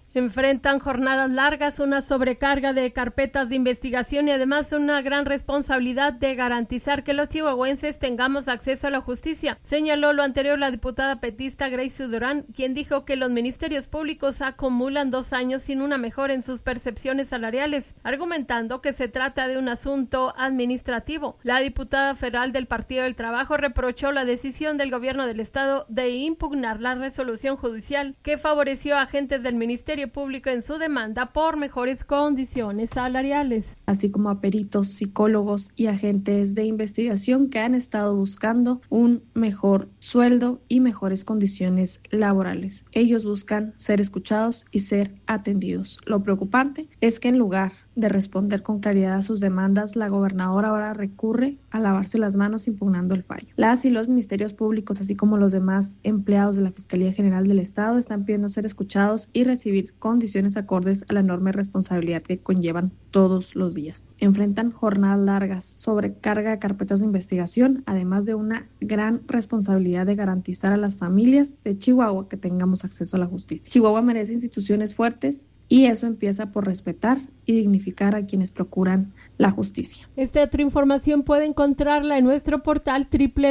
Enfrentan jornadas largas, una sobrecarga de carpetas de investigación y además una gran responsabilidad de garantizar que los chihuahuenses tengamos acceso a la justicia. Señaló lo anterior la diputada petista Gracie Durán, quien dijo que los ministerios públicos acumulan 2 años sin una mejora en sus percepciones salariales, argumentando que se trata de un asunto administrativo. La diputada federal del Partido del Trabajo reprochó la decisión del gobierno del estado de impugnar la resolución judicial que favoreció a agentes del Ministerio Público en su demanda por mejores condiciones salariales, así como a peritos, psicólogos y agentes de investigación que han estado buscando un mejor sueldo y mejores condiciones laborales. Ellos buscan ser escuchados y ser atendidos. Lo preocupante es que en lugar de responder con claridad a sus demandas, la gobernadora ahora recurre a lavarse las manos impugnando el fallo. Las y los ministerios públicos, así como los demás empleados de la Fiscalía General del Estado, están pidiendo ser escuchados y recibir condiciones acordes a la enorme responsabilidad que conllevan todos los días. Enfrentan jornadas largas, sobrecarga de carpetas de investigación, además de una gran responsabilidad de garantizar a las familias de Chihuahua que tengamos acceso a la justicia. Chihuahua merece instituciones fuertes, y eso empieza por respetar y dignificar a quienes procuran la justicia. Esta otra información puede encontrarla en nuestro portal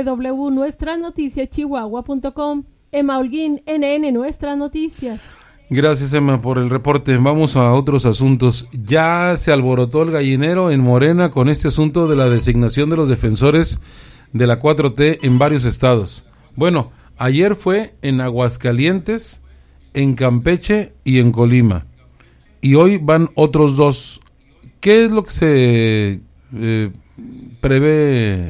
www.nuestrasnoticiaschihuahua.com. Emma Holguín, NN Nuestras Noticias. Gracias, Emma, por el reporte. Vamos a otros asuntos. Ya se alborotó el gallinero en Morena con este asunto de la designación de los defensores de la 4T en varios estados. Bueno, ayer fue en Aguascalientes, en Campeche y en Colima. Y hoy van otros 2. ¿Qué es lo que se prevé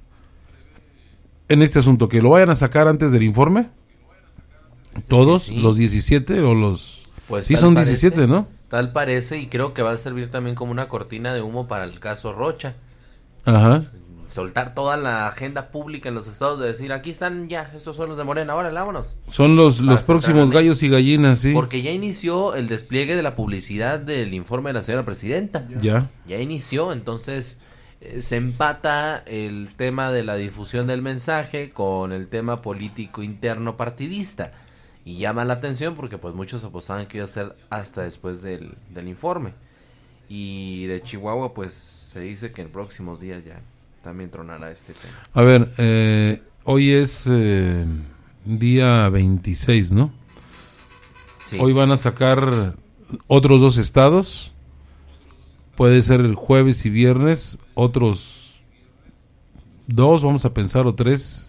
en este asunto? ¿Que lo vayan a sacar antes del informe? ¿Todos? Sí. ¿Los 17 o los...? Pues sí, son 17, parece, ¿no? Tal parece, y creo que va a servir también como una cortina de humo para el caso Rocha. Ajá. Soltar toda la agenda pública en los estados de decir, aquí están ya, estos son los de Morena, ahora vámonos. Son los próximos gallos y gallinas, sí. Porque ya inició el despliegue de la publicidad del informe de la señora presidenta. Ya inició, entonces se empata el tema de la difusión del mensaje con el tema político interno partidista. Y llama la atención porque pues muchos apostaban que iba a ser hasta después del informe. Y de Chihuahua pues se dice que en próximos días ya también tronará este tema. A ver, hoy es día 26, ¿no? Sí. Hoy van a sacar otros 2 estados. Puede ser el jueves y viernes, otros 2, vamos a pensar, o 3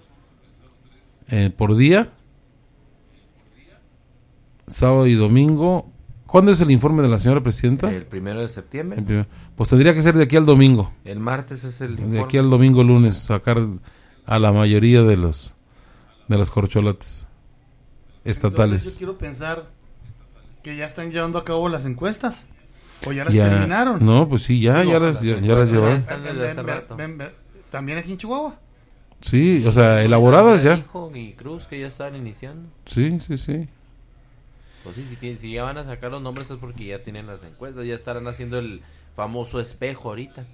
por día. Sábado y domingo. ¿Cuándo es el informe de la señora presidenta? El 1 de septiembre. Pues tendría que ser de aquí al domingo. El martes es el informe. De aquí al domingo, lunes, sacar a la mayoría de las corcholatas estatales. Entonces yo quiero pensar que ya están llevando a cabo las encuestas. ¿O ya las terminaron? No, pues sí, ya las llevaron. ¿También aquí en Chihuahua? Sí, o sea, elaboradas ya. Hijo y Cruz que ya están iniciando. Sí. Pues sí, si ya van a sacar los nombres es porque ya tienen las encuestas, ya estarán haciendo el famoso espejo ahorita.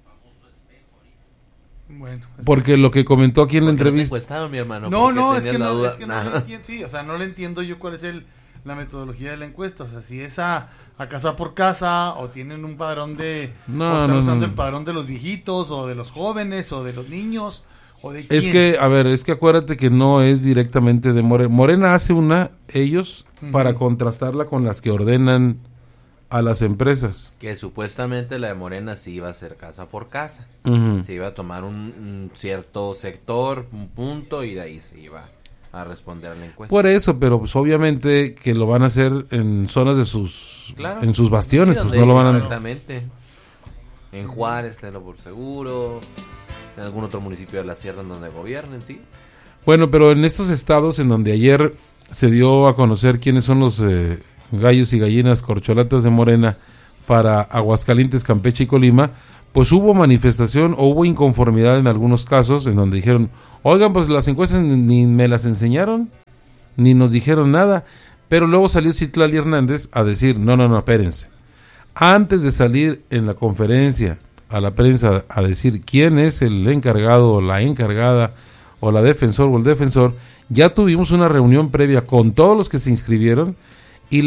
Bueno, porque lo que comentó aquí en la entrevista. Mi hermano, no, es que no lo entiendo, sí, o sea, no le entiendo yo cuál es la metodología de la encuesta, o sea, si es a casa por casa, o tienen un padrón de, o están usando el padrón de los viejitos, o de los jóvenes, o de los niños, o de quién. Es que acuérdate que no es directamente de Morena. Morena hace ellos para contrastarla con las que ordenan a las empresas. Que supuestamente la de Morena sí iba a ser casa por casa. Se iba a tomar un cierto sector, un punto, y de ahí se iba a responder a la encuesta. Por eso, pero pues obviamente que lo van a hacer en zonas de en sus bastiones, pues no lo van a... Exactamente. En Juárez, tenlo por seguro, en algún otro municipio de la sierra en donde gobiernen, sí. Bueno, pero en estos estados en donde ayer se dio a conocer quiénes son los gallos y gallinas corcholatas de Morena para Aguascalientes, Campeche y Colima, pues hubo manifestación o hubo inconformidad en algunos casos en donde dijeron, oigan, pues las encuestas ni me las enseñaron, ni nos dijeron nada, pero luego salió Citlali Hernández a decir, no, espérense, antes de salir en la conferencia a la prensa a decir quién es el encargado o la encargada o la defensor o el defensor, ya tuvimos una reunión previa con todos los que se inscribieron y les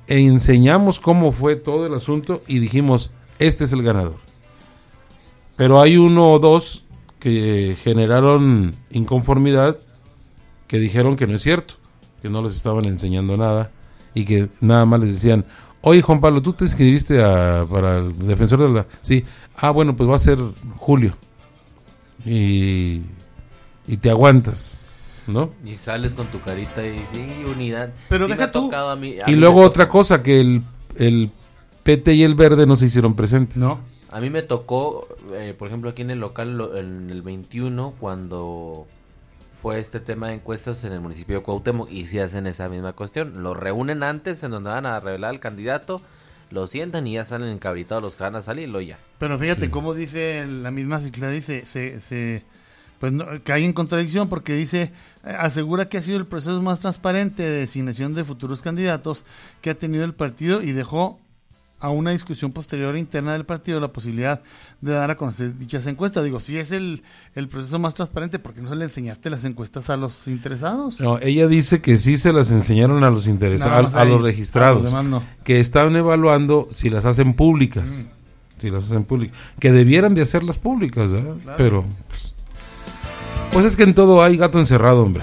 enseñamos cómo fue todo el asunto y dijimos, este es el ganador. Pero hay uno o dos que generaron inconformidad, que dijeron que no es cierto, que no les estaban enseñando nada y que nada más les decían, oye Juan Pablo, tú te inscribiste para el defensor de la... Sí, bueno, pues va a ser Julio y te aguantas, ¿no? Y sales con tu carita y sí, unidad. Pero sí deja tú. Y luego otra cosa, que el PT y el Verde no se hicieron presentes. No. A mí me tocó, por ejemplo, aquí en el local, en el 21, cuando fue este tema de encuestas en el municipio de Cuauhtémoc, y sí hacen esa misma cuestión. Lo reúnen antes, en donde van a revelar al candidato, lo sientan y ya salen encabritados los que van a salir, lo ya. Pero fíjate cómo dice la misma cicla, dice, pues no, que hay en contradicción, porque dice, asegura que ha sido el proceso más transparente de designación de futuros candidatos que ha tenido el partido y dejó a una discusión posterior interna del partido la posibilidad de dar a conocer dichas encuestas. Digo, si es el proceso más transparente, ¿por qué no se le enseñaste las encuestas a los interesados? No, ella dice que sí se las enseñaron a los interesados, a los registrados, los demás no. Que estaban evaluando si las hacen públicas, que debieran de hacerlas públicas, ¿verdad? Claro. Pero pues es que en todo hay gato encerrado, hombre.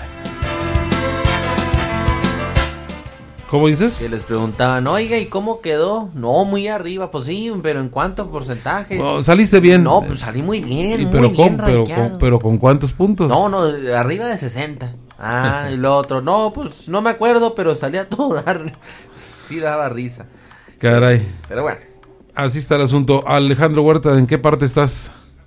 ¿Cómo dices? Que les preguntaban, oiga, ¿y cómo quedó? No, muy arriba, pues sí, pero ¿en cuánto porcentaje? No, ¿saliste bien? No, pues salí muy bien, pero ¿con cuántos puntos? No, arriba de 60. Y lo otro, no, pues no me acuerdo, pero salí a todo dar. Sí daba risa. Caray. Pero bueno. Así está el asunto. Alejandro Huerta, ¿en qué parte estás?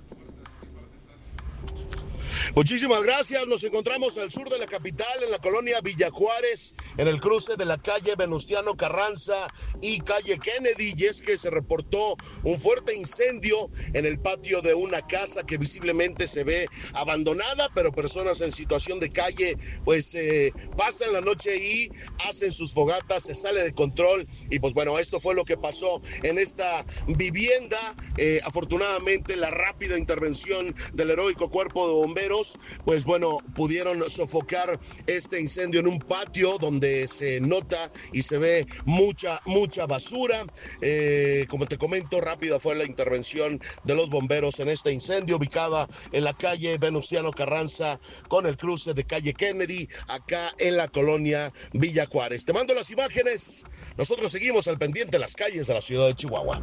Muchísimas gracias, nos encontramos al sur de la capital, en la colonia Villa Juárez, en el cruce de la calle Venustiano Carranza y calle Kennedy, y es que se reportó un fuerte incendio en el patio de una casa que visiblemente se ve abandonada, pero personas en situación de calle pues pasan la noche y hacen sus fogatas, se sale de control, y pues bueno, esto fue lo que pasó en esta vivienda. Afortunadamente la rápida intervención del heroico cuerpo de bomberos pues bueno, pudieron sofocar este incendio en un patio donde se nota y se ve mucha basura. Como te comento, rápida fue la intervención de los bomberos en este incendio, ubicada en la calle Venustiano Carranza con el cruce de calle Kennedy, acá en la colonia Villa Juárez. Te mando las imágenes. Nosotros seguimos al pendiente de las calles de la ciudad de Chihuahua.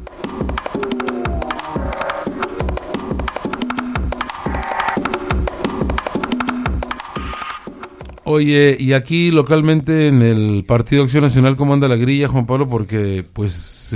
Oye, y aquí localmente en el Partido Acción Nacional, ¿cómo anda la grilla, Juan Pablo? Porque pues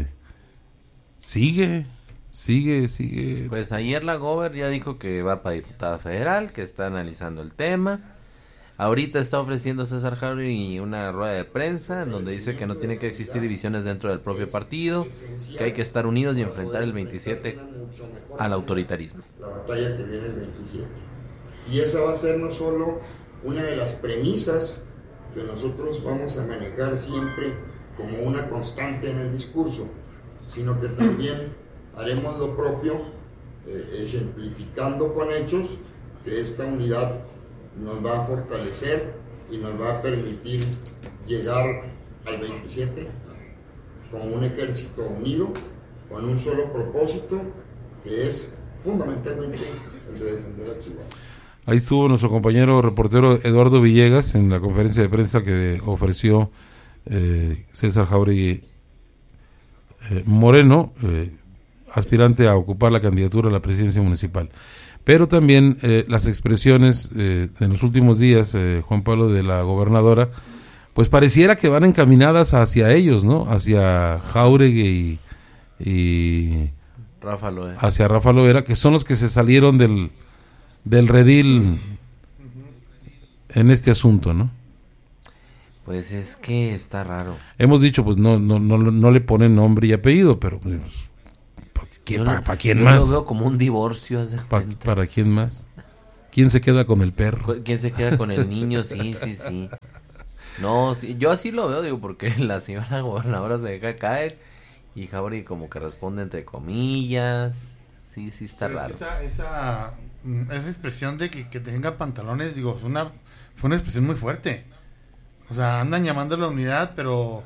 sigue. Pues ayer la Gober ya dijo que va para diputada federal, que está analizando el tema. Ahorita está ofreciendo César Jauregui una rueda de prensa en donde dice que no tiene que existir divisiones dentro del propio partido, que hay que estar unidos y enfrentar el 27 al autoritarismo. La batalla que viene el 27. Y esa va a ser no solo una de las premisas que nosotros vamos a manejar siempre como una constante en el discurso, sino que también haremos lo propio, ejemplificando con hechos que esta unidad nos va a fortalecer y nos va a permitir llegar al 27 con un ejército unido, con un solo propósito, que es fundamentalmente el de defender a Chihuahua. Ahí estuvo nuestro compañero reportero Eduardo Villegas en la conferencia de prensa que ofreció César Jauregui Moreno, aspirante a ocupar la candidatura a la presidencia municipal. Pero también las expresiones en los últimos días, Juan Pablo, de la gobernadora, pues pareciera que van encaminadas hacia ellos, ¿no? Hacia Jauregui y Rafa Loera. Hacia Rafa Loera, que son los que se salieron del redil en este asunto, ¿no? Pues es que está raro. Hemos dicho, pues no le ponen nombre y apellido, pero pues, ¿para quién más? Yo lo veo como un divorcio. ¿Para quién más? ¿Quién se queda con el perro? ¿Quién se queda con el niño? Sí. No, sí, yo así lo veo, digo, porque la señora gobernadora se deja caer y Jauregui como que responde entre comillas. Sí, está pero raro. Esa expresión de que tenga pantalones, digo, fue una expresión muy fuerte. O sea, andan llamando a la unidad, pero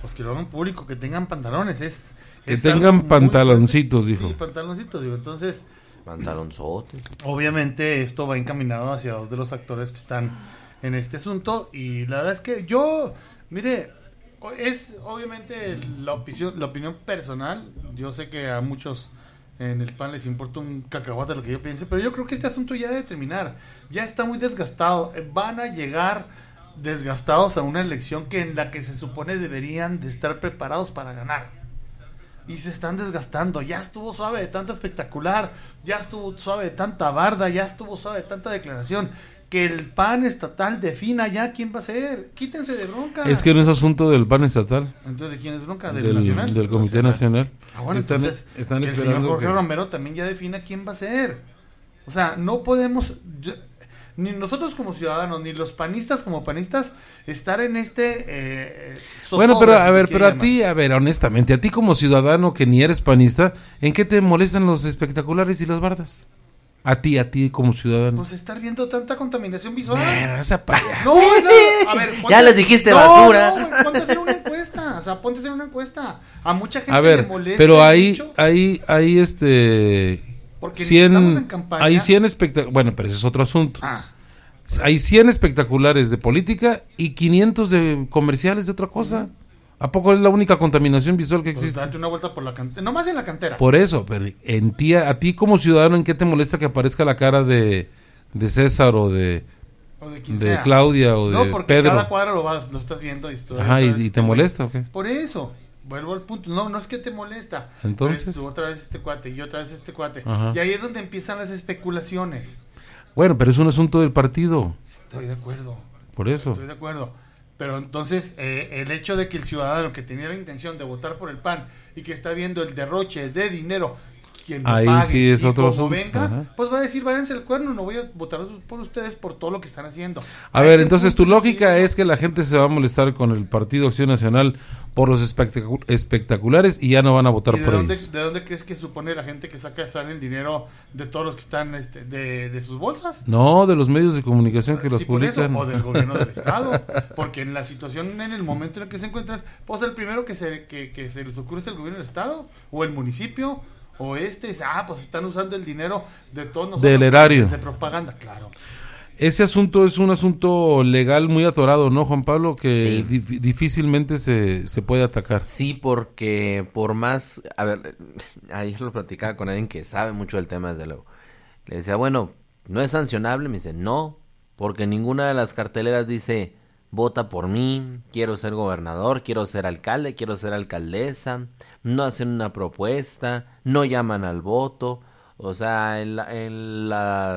Pues que lo hagan público, que tengan pantalones, que tengan pantaloncitos, dijo. Sí, pantaloncitos, digo, entonces... Pantalonzote. Obviamente esto va encaminado hacia dos de los actores que están en este asunto, y la verdad es que yo, mire, es obviamente la opinión personal. Yo sé que a muchos en el PAN les importa un cacahuate lo que yo piense, pero yo creo que este asunto ya debe terminar. Ya está muy desgastado. Van a llegar desgastados a una elección en la que se supone deberían de estar preparados para ganar. Y se están desgastando. Ya estuvo suave de tanta espectacular, ya estuvo suave de tanta barda, ya estuvo suave de tanta declaración. Que el PAN estatal defina ya quién va a ser. Quítense de bronca. Es que no es asunto del PAN estatal. Entonces, ¿de quién es bronca? ¿Del Nacional? Del Comité Nacional. Ah, bueno, entonces están que el señor Jorge Romero también ya defina quién va a ser. O sea, no podemos... ni nosotros como ciudadanos, ni los panistas como panistas, estar en bueno, pero a ver, pero a ti, honestamente, a ti como ciudadano que ni eres panista, ¿en qué te molestan los espectaculares y las bardas? A ti como ciudadano. Pues estar viendo tanta contaminación visual. Esa payasa. No, a ver, ya les dijiste basura. No, ponte a hacer una encuesta. O sea, ponte a hacer una encuesta. A mucha gente le molesta. Pero ahí porque 100, estamos en campaña. Hay 100 espectaculares. Bueno, pero ese es otro asunto. Hay 100 espectaculares de política y 500 de comerciales de otra cosa. ¿A poco es la única contaminación visual que existe? Pues date una vuelta por la cantera, nomás en la cantera. Por eso, pero a ti como ciudadano, ¿en qué te molesta que aparezca la cara de César o de Claudia o de Pedro? No, porque cada cuadra lo estás viendo y te molesta, ¿o qué? Por eso, vuelvo al punto. No es que te molesta. Entonces, tú otra vez este cuate y otra vez este cuate. Ajá. Y ahí es donde empiezan las especulaciones. Bueno, pero es un asunto del partido. Estoy de acuerdo. Por eso. Estoy de acuerdo. Pero entonces, el hecho de que el ciudadano que tenía la intención de votar por el PAN y que está viendo el derroche de dinero, quien lo ahí pague sí es y otro como asunto. venga, Ajá. pues va a decir, váyanse al cuerno, no voy a votar por ustedes por todo lo que están haciendo. A ver, entonces tu lógica es que la gente se va a molestar con el Partido Acción Nacional por los espectaculares y ya no van a votar por ellos. ¿De dónde crees que supone la gente que sale el dinero de todos los que están de sus bolsas? No, de los medios de comunicación que los publican. Por eso, o del gobierno del estado, porque en la situación, en el momento en el que se encuentran, pues el primero que se les ocurre es el gobierno del estado o el municipio. O pues están usando el dinero de todos nosotros del erario de propaganda, claro. Ese asunto es un asunto legal muy atorado, ¿no, Juan Pablo? Que sí. Difícilmente se puede atacar. Sí, porque por más... A ver, ayer lo platicaba con alguien que sabe mucho del tema, desde luego. Le decía, bueno, ¿no es sancionable? Me dice, no, porque ninguna de las carteleras dice... Vota por mí, quiero ser gobernador, quiero ser alcalde, quiero ser alcaldesa, no hacen una propuesta, no llaman al voto, o sea, en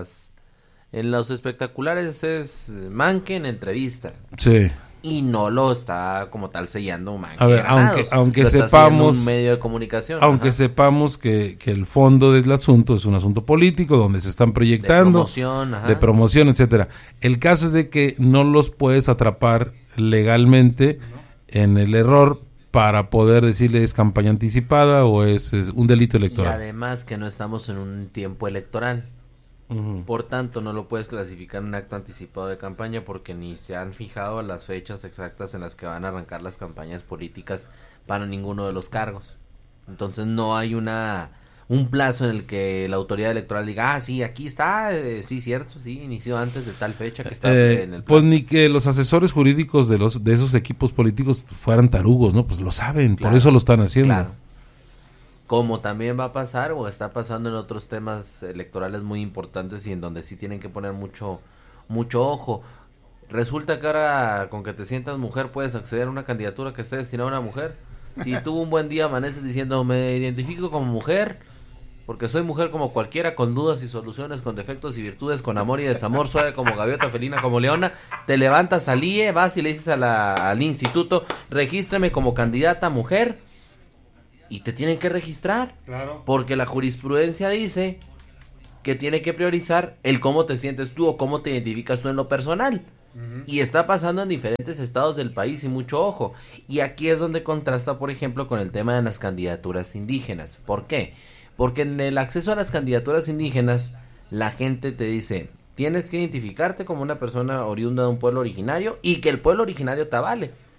los espectaculares es manque en entrevista. Sí. Y no lo está como tal sellando manque. A ver, aunque sepamos un medio de comunicación. Aunque sepamos que el fondo del asunto es un asunto político donde se están proyectando de promoción, etcétera. El caso es de que no los puedes atrapar legalmente en el error para poder decirle es campaña anticipada o es un delito electoral. Y además que no estamos en un tiempo electoral. Por tanto, no lo puedes clasificar en un acto anticipado de campaña porque ni se han fijado las fechas exactas en las que van a arrancar las campañas políticas para ninguno de los cargos. Entonces no hay un plazo en el que la autoridad electoral diga, sí, aquí está, sí, cierto, sí, inició antes de tal fecha que está en el plazo. Pues ni que los asesores jurídicos de esos equipos políticos fueran tarugos, ¿no? Pues lo saben, claro, por eso lo están haciendo. Claro. Como también va a pasar o está pasando en otros temas electorales muy importantes y en donde sí tienen que poner mucho ojo. Resulta que ahora con que te sientas mujer puedes acceder a una candidatura que esté destinada a una mujer. Si tú un buen día amaneces diciendo me identifico como mujer porque soy mujer como cualquiera, con dudas y soluciones, con defectos y virtudes, con amor y desamor, suave como gaviota, felina como leona, te levantas al IE, vas y le dices al instituto, regístrame como candidata mujer. Y te tienen que registrar, claro, porque la jurisprudencia dice que tiene que priorizar el cómo te sientes tú o cómo te identificas tú en lo personal. Y está pasando en diferentes estados del país y mucho ojo. Y aquí es donde contrasta, por ejemplo, con el tema de las candidaturas indígenas. ¿Por qué? Porque en el acceso a las candidaturas indígenas, la gente te dice, tienes que identificarte como una persona oriunda de un pueblo originario y que el pueblo originario te avale.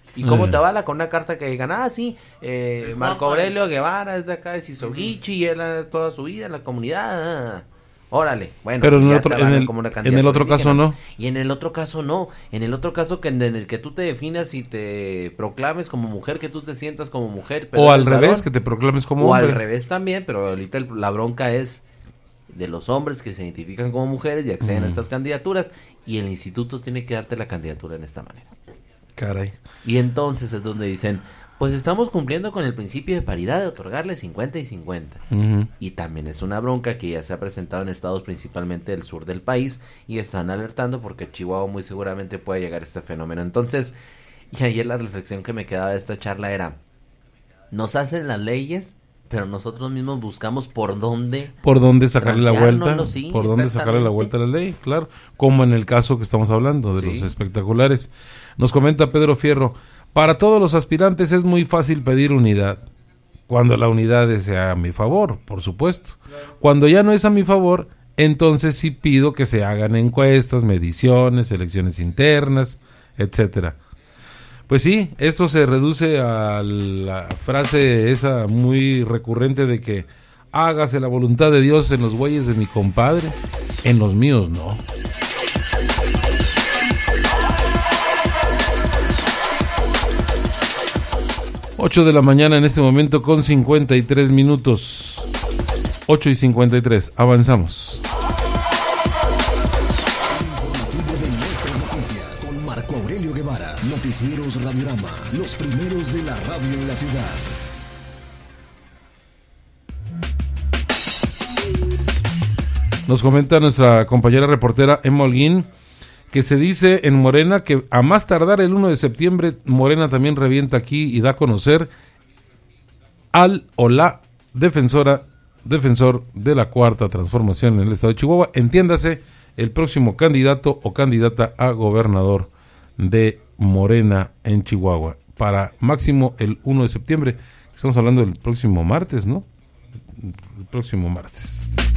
¿Y cómo te avala? Con una carta que digan, sí, Marco Aurelio Guevara es de acá de Sisoguichi y él toda su vida en la comunidad. Órale, bueno, pero pues en el otro caso no. Y en el otro caso no. En el otro caso en el que tú te definas y te proclames como mujer, que tú te sientas como mujer. Pero o al revés, que te proclames como hombre. O al revés también, pero ahorita la bronca es de los hombres que se identifican como mujeres y acceden a estas candidaturas, y el instituto tiene que darte la candidatura en esta manera. Caray. Y entonces es donde dicen, pues estamos cumpliendo con el principio de paridad de otorgarle 50 y 50. Y también es una bronca que ya se ha presentado en estados principalmente del sur del país, y están alertando porque Chihuahua muy seguramente puede llegar a este fenómeno. Entonces, y ayer la reflexión que me quedaba de esta charla era, nos hacen las leyes, pero nosotros mismos buscamos por dónde sacarle la vuelta, sí, por dónde sacarle la vuelta a la ley, claro, como en el caso que estamos hablando de los espectaculares. Nos comenta Pedro Fierro, para todos los aspirantes es muy fácil pedir unidad, cuando la unidad sea a mi favor, por supuesto. Cuando ya no es a mi favor, entonces sí pido que se hagan encuestas, mediciones, elecciones internas, etcétera. Pues sí, esto se reduce a la frase esa muy recurrente de que hágase la voluntad de Dios en los bueyes de mi compadre, en los míos no. Ocho de la mañana en este momento con 53 minutos. 8:53, avanzamos. Marco Aurelio Guevara, Noticieros Radiorama, los primeros de la radio en la ciudad. Nos comenta nuestra compañera reportera Emma Holguín que se dice en Morena que a más tardar el 1 de septiembre Morena también revienta aquí y da a conocer al o la defensor de la Cuarta Transformación en el estado de Chihuahua, entiéndase, el próximo candidato o candidata a gobernador de Morena en Chihuahua, para máximo el 1 de septiembre. Estamos hablando del próximo martes, ¿no? El próximo martes.